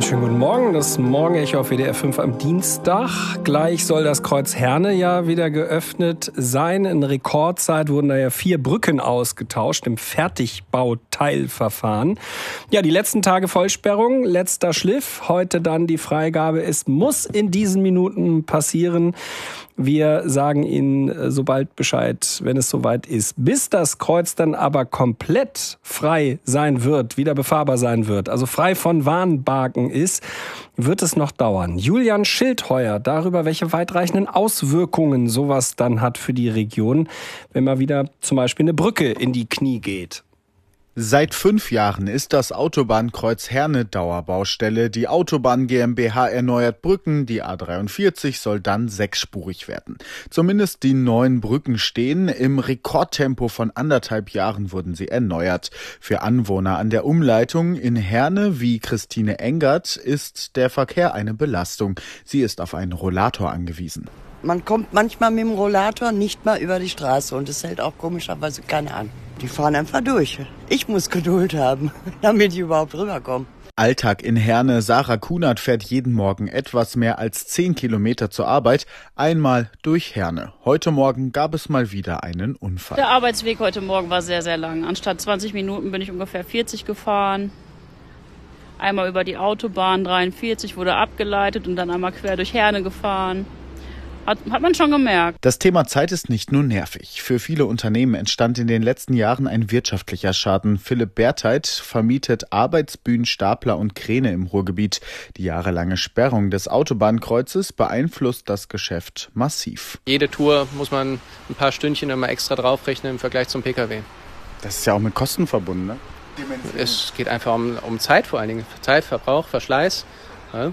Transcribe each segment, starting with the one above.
Schönen guten Morgen, das Morgenecho auf WDR 5 am Dienstag. Gleich soll das Kreuz Herne ja wieder geöffnet sein. In Rekordzeit wurden da ja 4 Brücken ausgetauscht im Fertigbauteilverfahren. Ja, die letzten Tage Vollsperrung, letzter Schliff. Heute dann die Freigabe. Es muss in diesen Minuten passieren. Wir sagen Ihnen sobald Bescheid, wenn es soweit ist. Bis das Kreuz dann aber komplett frei sein wird, wieder befahrbar sein wird, also frei von Warnbarken ist, wird es noch dauern. Julian Schildheuer darüber, welche weitreichenden Auswirkungen sowas dann hat für die Region, wenn mal wieder zum Beispiel eine Brücke in die Knie geht. Seit 5 Jahren ist das Autobahnkreuz Herne Dauerbaustelle. Die Autobahn GmbH erneuert Brücken. Die A43 soll dann 6-spurig werden. Zumindest die 9 Brücken stehen. Im Rekordtempo von 1,5 Jahren wurden sie erneuert. Für Anwohner an der Umleitung in Herne wie Christine Engert ist der Verkehr eine Belastung. Sie ist auf einen Rollator angewiesen. Man kommt manchmal mit dem Rollator nicht mal über die Straße und es hält auch komischerweise keiner an. Die fahren einfach durch. Ich muss Geduld haben, damit ich überhaupt rüberkomme. Alltag in Herne. Sarah Kunert fährt jeden Morgen etwas mehr als 10 Kilometer zur Arbeit, einmal durch Herne. Heute Morgen gab es mal wieder einen Unfall. Der Arbeitsweg heute Morgen war sehr, sehr lang. Anstatt 20 Minuten bin ich ungefähr 40 gefahren. Einmal über die Autobahn 43 wurde abgeleitet und dann einmal quer durch Herne gefahren. Hat man schon gemerkt. Das Thema Zeit ist nicht nur nervig. Für viele Unternehmen entstand in den letzten Jahren ein wirtschaftlicher Schaden. Philipp Bertheit vermietet Arbeitsbühnen, Stapler und Kräne im Ruhrgebiet. Die jahrelange Sperrung des Autobahnkreuzes beeinflusst das Geschäft massiv. Jede Tour muss man ein paar Stündchen immer extra draufrechnen im Vergleich zum Pkw. Das ist ja auch mit Kosten verbunden, ne? Es geht einfach um Zeit vor allen Dingen. Zeit, Verbrauch, Verschleiß. Ja.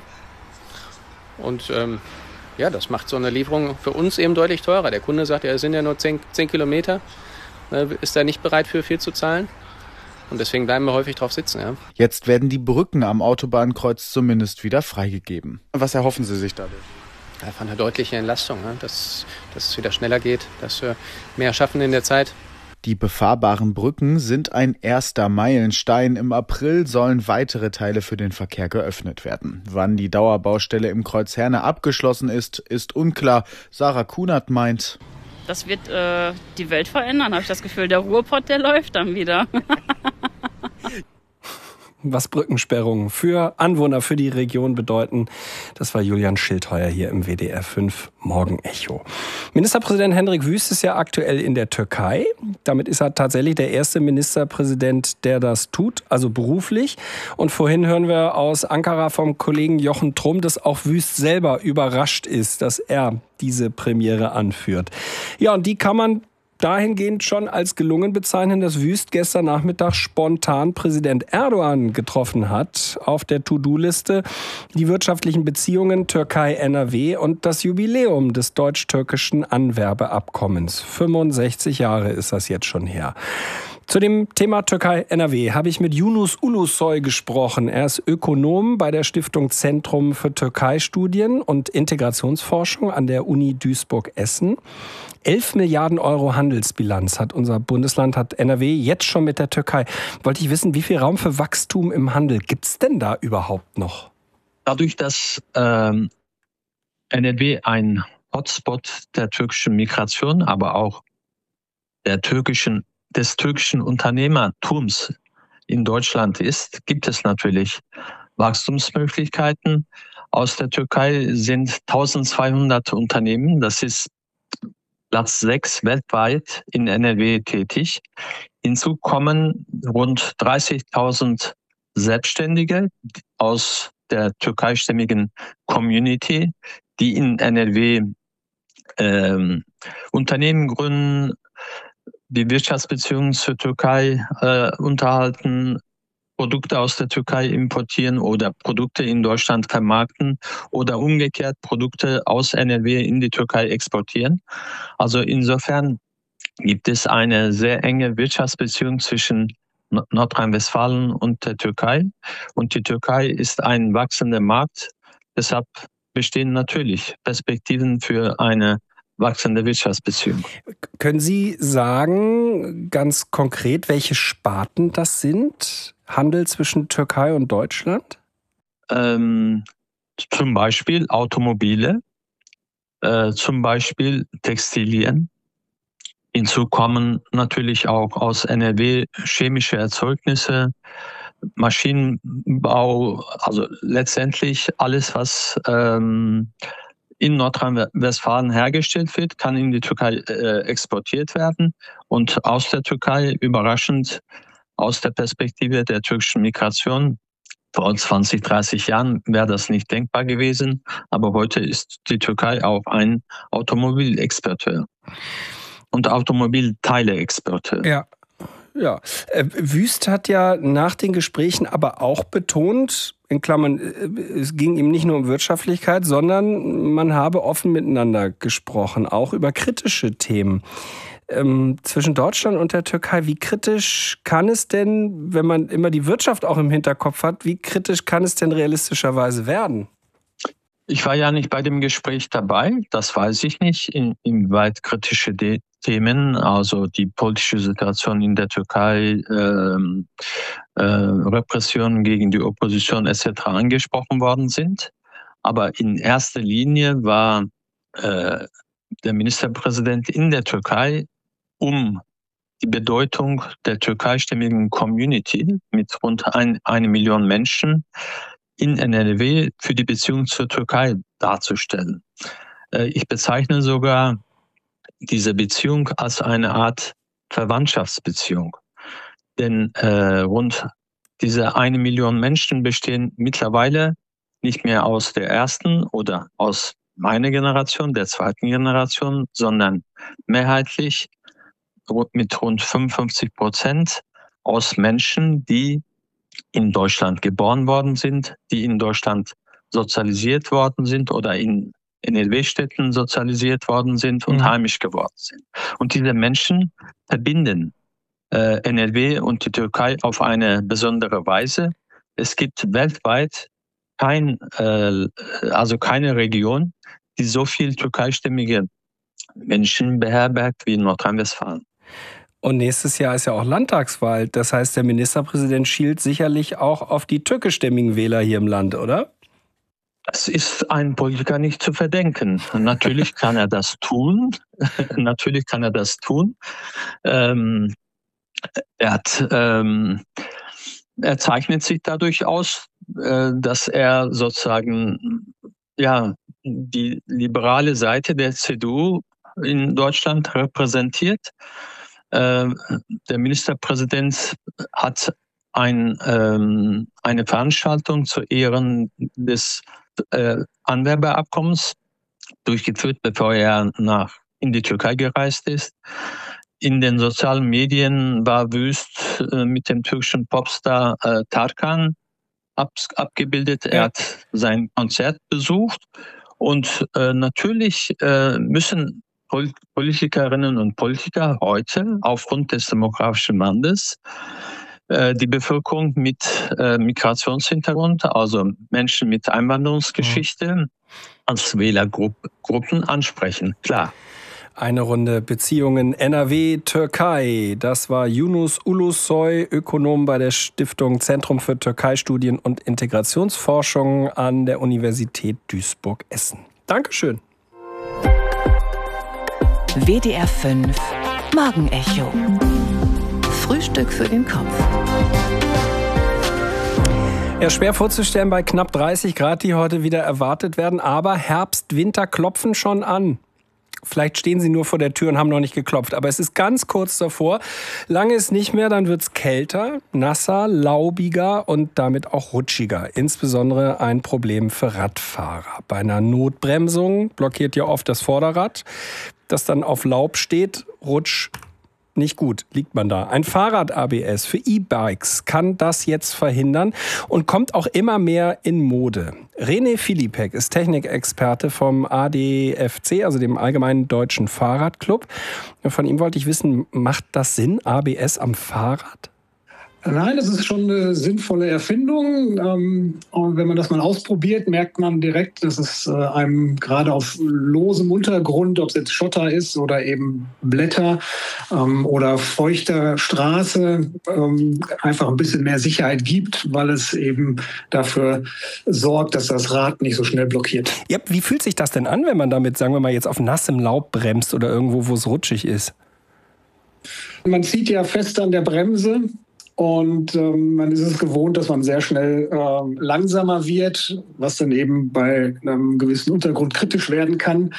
Und ja, das macht so eine Lieferung für uns eben deutlich teurer. Der Kunde sagt, ja, es sind ja nur 10 Kilometer, ist er nicht bereit für viel zu zahlen. Und deswegen bleiben wir häufig drauf sitzen. Ja. Jetzt werden die Brücken am Autobahnkreuz zumindest wieder freigegeben. Was erhoffen Sie sich dadurch? Einfach eine deutliche Entlastung, ja, dass es wieder schneller geht, dass wir mehr schaffen in der Zeit. Die befahrbaren Brücken sind ein erster Meilenstein. Im April sollen weitere Teile für den Verkehr geöffnet werden. Wann die Dauerbaustelle im Kreuz Herne abgeschlossen ist, ist unklar. Sarah Kunert meint: Das wird die Welt verändern, habe ich das Gefühl. Der Ruhrpott, der läuft dann wieder. Was Brückensperrungen für Anwohner, für die Region bedeuten. Das war Julian Schildheuer hier im WDR 5 Morgenecho. Ministerpräsident Hendrik Wüst ist ja aktuell in der Türkei. Damit ist er tatsächlich der erste Ministerpräsident, der das tut, also beruflich. Und vorhin hören wir aus Ankara vom Kollegen Jochen Trumm, dass auch Wüst selber überrascht ist, dass er diese Premiere anführt. Ja, und die kann man dahingehend schon als gelungen bezeichnen, dass Wüst gestern Nachmittag spontan Präsident Erdogan getroffen hat. Auf der To-Do-Liste die wirtschaftlichen Beziehungen Türkei-NRW und das Jubiläum des deutsch-türkischen Anwerbeabkommens. 65 Jahre ist das jetzt schon her. Zu dem Thema Türkei-NRW habe ich mit Yunus Ulusoy gesprochen. Er ist Ökonom bei der Stiftung Zentrum für Türkei-Studien und Integrationsforschung an der Uni Duisburg-Essen. 11 Milliarden Euro Handelsbilanz hat unser Bundesland, hat NRW jetzt schon mit der Türkei. Wollte ich wissen, wie viel Raum für Wachstum im Handel gibt es denn da überhaupt noch? Dadurch, dass NRW ein Hotspot der türkischen Migration, aber auch des türkischen Unternehmertums in Deutschland ist, gibt es natürlich Wachstumsmöglichkeiten. Aus der Türkei sind 1200 Unternehmen, das ist Platz 6 weltweit in NRW tätig. Hinzu kommen rund 30.000 Selbstständige aus der türkeistämmigen Community, die in NRW Unternehmen gründen, die Wirtschaftsbeziehungen zur Türkei unterhalten, Produkte aus der Türkei importieren oder Produkte in Deutschland vermarkten oder umgekehrt Produkte aus NRW in die Türkei exportieren. Also insofern gibt es eine sehr enge Wirtschaftsbeziehung zwischen Nordrhein-Westfalen und der Türkei. Und die Türkei ist ein wachsender Markt. Deshalb bestehen natürlich Perspektiven für eine wachsende Wirtschaftsbeziehung. Können Sie sagen, ganz konkret, welche Sparten das sind? Handel zwischen Türkei und Deutschland? zum Beispiel Automobile, zum Beispiel Textilien. Hinzu kommen natürlich auch aus NRW chemische Erzeugnisse, Maschinenbau, also letztendlich alles, was in Nordrhein-Westfalen hergestellt wird, kann in die Türkei exportiert werden. Und aus der Türkei, überraschend, aus der Perspektive der türkischen Migration, vor 20, 30 Jahren wäre das nicht denkbar gewesen. Aber heute ist die Türkei auch ein Automobilexporteur und Automobilteile-Exporteur. Ja. Ja, Wüst hat ja nach den Gesprächen aber auch betont, in Klammern, es ging ihm nicht nur um Wirtschaftlichkeit, sondern man habe offen miteinander gesprochen, auch über kritische Themen. Zwischen Deutschland und der Türkei, wie kritisch kann es denn, wenn man immer die Wirtschaft auch im Hinterkopf hat, wie kritisch kann es denn realistischerweise werden? Ich war ja nicht bei dem Gespräch dabei, das weiß ich nicht, inwieweit kritische Themen, also die politische Situation in der Türkei, Repressionen gegen die Opposition etc. angesprochen worden sind. Aber in erster Linie war der Ministerpräsident in der Türkei, um die Bedeutung der türkeisstämmigen Community mit rund 1 Million Menschen in NRW für die Beziehung zur Türkei darzustellen. Ich bezeichne sogar diese Beziehung als eine Art Verwandtschaftsbeziehung. Denn rund diese 1 Million Menschen bestehen mittlerweile nicht mehr aus der ersten oder aus meiner Generation, der zweiten Generation, sondern mehrheitlich mit rund 55% aus Menschen, die in Deutschland geboren worden sind, die in Deutschland sozialisiert worden sind oder in NRW-Städten sozialisiert worden sind und heimisch geworden sind. Und diese Menschen verbinden NRW und die Türkei auf eine besondere Weise. Es gibt weltweit keine Region, die so viel türkeistämmige Menschen beherbergt wie in Nordrhein-Westfalen. Und nächstes Jahr ist ja auch Landtagswahl. Das heißt, der Ministerpräsident schielt sicherlich auch auf die türkischstämmigen Wähler hier im Land, oder? Das ist einem Politiker nicht zu verdenken. Natürlich kann er das tun. Er zeichnet sich dadurch aus, dass er sozusagen die liberale Seite der CDU in Deutschland repräsentiert. Der Ministerpräsident hat eine Veranstaltung zu Ehren des Anwerbeabkommens durchgeführt, bevor er in die Türkei gereist ist. In den sozialen Medien war Wüst mit dem türkischen Popstar Tarkan abgebildet. Er hat sein Konzert besucht und natürlich müssen Politikerinnen und Politiker heute aufgrund des demografischen Wandels die Bevölkerung mit Migrationshintergrund, also Menschen mit Einwanderungsgeschichte, als Wählergruppen ansprechen. Klar. Eine Runde Beziehungen NRW-Türkei. Das war Yunus Ulusoy, Ökonom bei der Stiftung Zentrum für Türkei-Studien und Integrationsforschung an der Universität Duisburg-Essen. Dankeschön. WDR 5 Morgenecho. Frühstück für den Kopf. Ja, schwer vorzustellen bei knapp 30 Grad, die heute wieder erwartet werden. Aber Herbst, Winter klopfen schon an. Vielleicht stehen sie nur vor der Tür und haben noch nicht geklopft. Aber es ist ganz kurz davor. Lange ist nicht mehr, dann wird es kälter, nasser, laubiger und damit auch rutschiger. Insbesondere ein Problem für Radfahrer. Bei einer Notbremsung blockiert ja oft das Vorderrad, das dann auf Laub steht. Rutsch, nicht gut, liegt man da. Ein Fahrrad-ABS für E-Bikes kann das jetzt verhindern und kommt auch immer mehr in Mode. René Filipek ist Technikexperte vom ADFC, also dem Allgemeinen Deutschen Fahrradclub. Von ihm wollte ich wissen, macht das Sinn, ABS am Fahrrad? Nein, das ist schon eine sinnvolle Erfindung. Und wenn man das mal ausprobiert, merkt man direkt, dass es einem gerade auf losem Untergrund, ob es jetzt Schotter ist oder eben Blätter oder feuchter Straße, einfach ein bisschen mehr Sicherheit gibt, weil es eben dafür sorgt, dass das Rad nicht so schnell blockiert. Ja, wie fühlt sich das denn an, wenn man damit, sagen wir mal, jetzt auf nassem Laub bremst oder irgendwo, wo es rutschig ist? Man zieht ja fest an der Bremse. Und man ist es gewohnt, dass man sehr schnell langsamer wird, was dann eben bei einem gewissen Untergrund kritisch werden kann.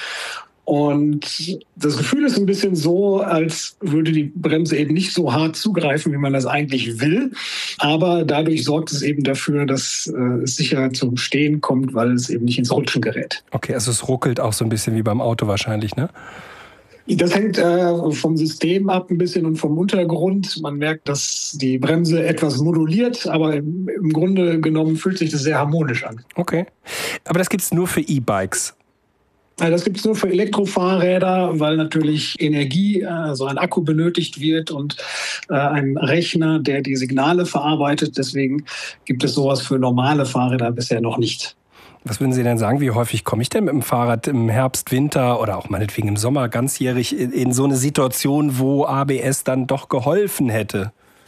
Und das Gefühl ist ein bisschen so, als würde die Bremse eben nicht so hart zugreifen, wie man das eigentlich will. Aber dadurch sorgt es eben dafür, dass es sicher zum Stehen kommt, weil es eben nicht ins Rutschen gerät. Okay, also es ruckelt auch so ein bisschen wie beim Auto wahrscheinlich, ne? Das hängt vom System ab ein bisschen und vom Untergrund. Man merkt, dass die Bremse etwas moduliert, aber im Grunde genommen fühlt sich das sehr harmonisch an. Okay, aber das gibt es nur für E-Bikes? Das gibt es nur für Elektrofahrräder, weil natürlich Energie, also ein Akku benötigt wird und ein Rechner, der die Signale verarbeitet. Deswegen gibt es sowas für normale Fahrräder bisher noch nicht. Was würden Sie denn sagen, wie häufig komme ich denn mit dem Fahrrad im Herbst, Winter oder auch meinetwegen im Sommer ganzjährig in so eine Situation, wo ABS dann doch geholfen hätte?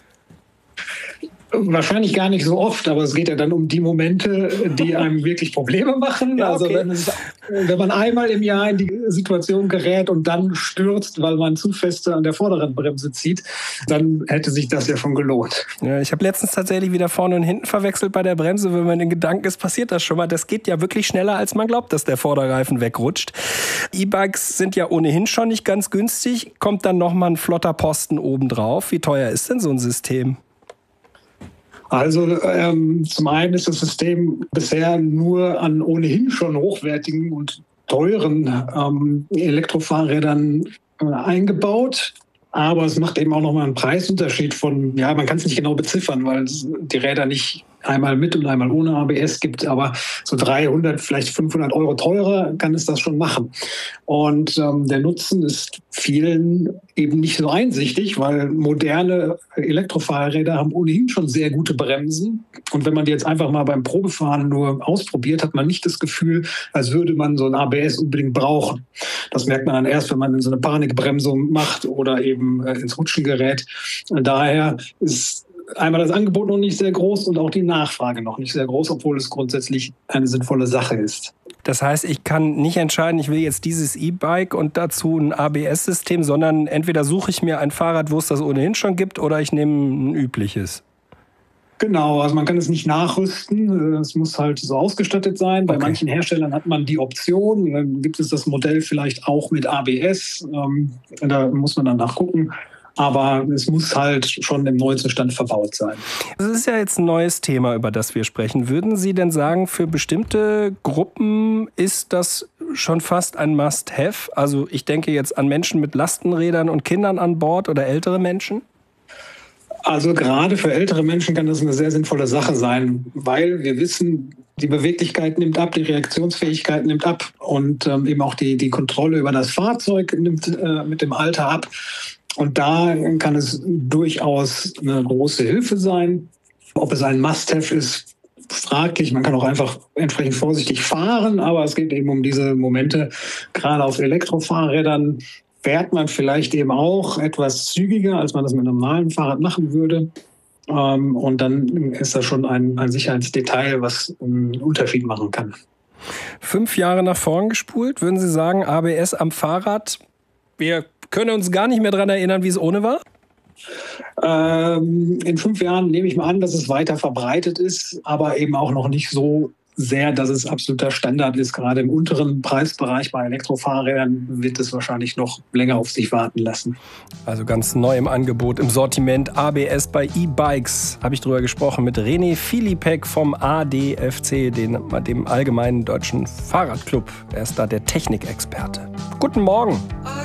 Wahrscheinlich gar nicht so oft, aber es geht ja dann um die Momente, die einem wirklich Probleme machen. Ja, okay. Also wenn man einmal im Jahr in die Situation gerät und dann stürzt, weil man zu feste an der vorderen Bremse zieht, dann hätte sich das ja schon gelohnt. Ja, ich habe letztens tatsächlich wieder vorne und hinten verwechselt bei der Bremse. Wenn man in Gedanken ist, passiert das schon mal. Das geht ja wirklich schneller, als man glaubt, dass der Vorderreifen wegrutscht. E-Bikes sind ja ohnehin schon nicht ganz günstig. Kommt dann nochmal ein flotter Posten obendrauf. Wie teuer ist denn so ein System? Also zum einen ist das System bisher nur an ohnehin schon hochwertigen und teuren Elektrofahrrädern eingebaut. Aber es macht eben auch nochmal einen Preisunterschied von, ja, man kann es nicht genau beziffern, weil es die Räder nicht einmal mit und einmal ohne ABS gibt, aber so 300, vielleicht 500 Euro teurer kann es das schon machen. Und der Nutzen ist vielen eben nicht so einsichtig, weil moderne Elektrofahrräder haben ohnehin schon sehr gute Bremsen. Und wenn man die jetzt einfach mal beim Probefahren nur ausprobiert, hat man nicht das Gefühl, als würde man so ein ABS unbedingt brauchen. Das merkt man dann erst, wenn man so eine Panikbremsung macht oder eben ins Rutschen gerät. Daher ist einmal das Angebot noch nicht sehr groß und auch die Nachfrage noch nicht sehr groß, obwohl es grundsätzlich eine sinnvolle Sache ist. Das heißt, ich kann nicht entscheiden, ich will jetzt dieses E-Bike und dazu ein ABS-System, sondern entweder suche ich mir ein Fahrrad, wo es das ohnehin schon gibt, oder ich nehme ein übliches. Genau, also man kann es nicht nachrüsten, es muss halt so ausgestattet sein. Bei manchen Herstellern hat man die Option, dann gibt es das Modell vielleicht auch mit ABS, da muss man dann nachgucken. Aber es muss halt schon im Neuzustand verbaut sein. Das ist ja jetzt ein neues Thema, über das wir sprechen. Würden Sie denn sagen, für bestimmte Gruppen ist das schon fast ein Must-Have? Also ich denke jetzt an Menschen mit Lastenrädern und Kindern an Bord oder ältere Menschen? Also gerade für ältere Menschen kann das eine sehr sinnvolle Sache sein, weil wir wissen, die Beweglichkeit nimmt ab, die Reaktionsfähigkeit nimmt ab und eben auch die Kontrolle über das Fahrzeug nimmt mit dem Alter ab. Und da kann es durchaus eine große Hilfe sein. Ob es ein Must-Have ist, fraglich. Man kann auch einfach entsprechend vorsichtig fahren, aber es geht eben um diese Momente. Gerade auf Elektrofahrrädern fährt man vielleicht eben auch etwas zügiger, als man das mit einem normalen Fahrrad machen würde. Und dann ist das schon ein Sicherheitsdetail, was einen Unterschied machen kann. 5 Jahre nach vorn gespult, würden Sie sagen, ABS am Fahrrad, wir können uns gar nicht mehr daran erinnern, wie es ohne war? In 5 Jahren nehme ich mal an, dass es weiter verbreitet ist, aber eben auch noch nicht so sehr, dass es absoluter Standard ist. Gerade im unteren Preisbereich bei Elektrofahrrädern wird es wahrscheinlich noch länger auf sich warten lassen. Also ganz neu im Angebot, im Sortiment ABS bei E-Bikes. Habe ich drüber gesprochen mit René Filipek vom ADFC, dem Allgemeinen Deutschen Fahrradclub. Er ist da der Technikexperte. Guten Morgen.